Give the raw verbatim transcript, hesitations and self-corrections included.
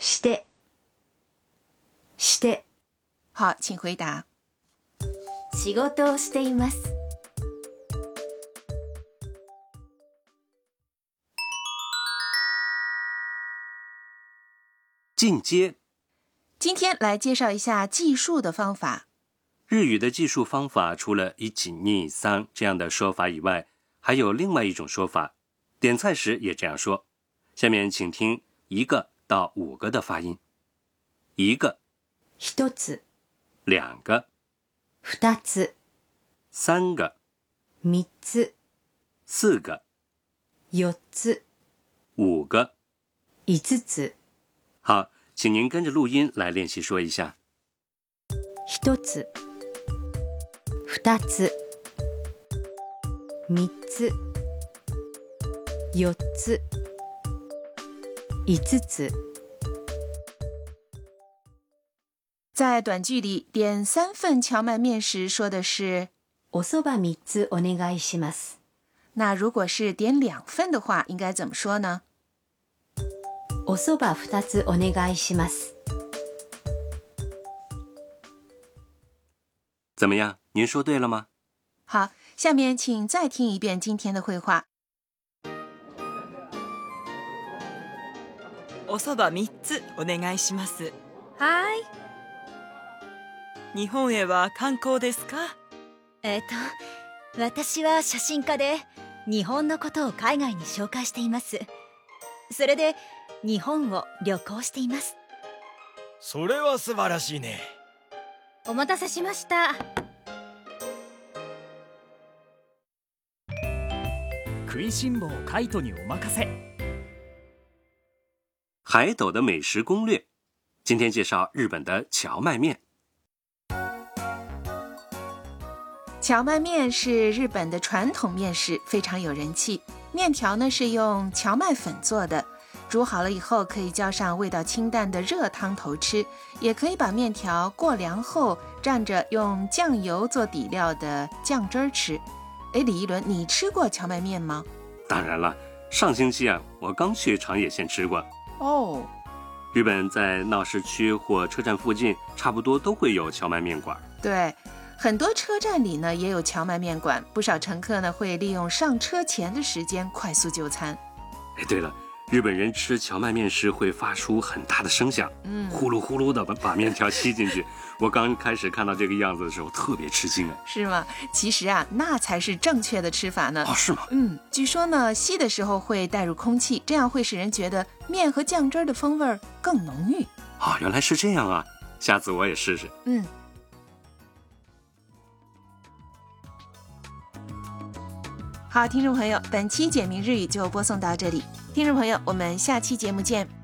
してして。 好，请回答。 仕事をしています。 进阶。 今天来介绍一下计数的方法。 日语的计数方法除了一起二三这样的说法以外，还有另外一种说法，点菜时也这样说。下面请听一个到五个的发音。一个， 一つ， 两个， 二つ， 三个， 三つ， 四个， 四つ， 五个， 五つ。 好，请您跟着录音来练习说一下。 一つ、二つ、三つ、四つ、五つ。 在短句里点三份荞麦面时说的是おそば三つお願いします。 那如果是点两份的话，应该怎么说呢？ おそば二つお願いします。 怎么样？您说对了吗？ 好，下面请再听一遍今天的会话。 おそば三つお願いします。 はい。 日本へは観光ですか？ えっと、私は写真家で日本のことを海外に紹介しています。それで日本を旅行しています。 それは素晴らしいね。 お待たせしました。 食いしん坊カイトにお任せ。 海斗的美食攻略，今天介绍日本的荞麦面。 荞麦面是日本的传统面食，非常有人气。面条呢是用荞麦粉做的，煮好了以后可以浇上味道清淡的热汤头吃，也可以把面条过凉后蘸着用酱油做底料的酱汁儿吃。诶，李一伦，你吃过荞麦面吗？ 当然了，上星期啊，我刚去长野县吃过。 哦， 日本在闹市区或车站附近差不多都会有荞麦面馆。 对，很多车站里呢也有荞麦面馆，不少乘客呢会利用上车前的时间快速就餐。 哎，对了，日本人吃荞麦面时会发出很大的声响，嗯，呼噜呼噜的把把面条吸进去。我刚开始看到这个样子的时候特别吃惊啊。 是吗？其实啊，那才是正确的吃法呢。 哦，是吗？ 嗯，据说呢，吸的时候会带入空气，这样会使人觉得面和酱汁的风味更浓郁。 哦，原来是这样啊，下次我也试试。 嗯。好，听众朋友，本期简明日语就播送到这里。听众朋友，我们下期节目见。